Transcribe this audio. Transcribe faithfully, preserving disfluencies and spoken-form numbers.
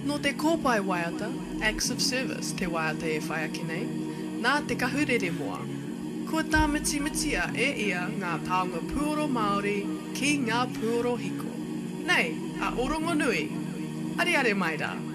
No te kōpai waiata, acts of service te waiata e whai ake nei, nā te kahurere moa. Kua tā miti mitia e ia ngā taonga puoro Māori ki ngā puoro hiko. Nei, a orongo nui, are are mai rā.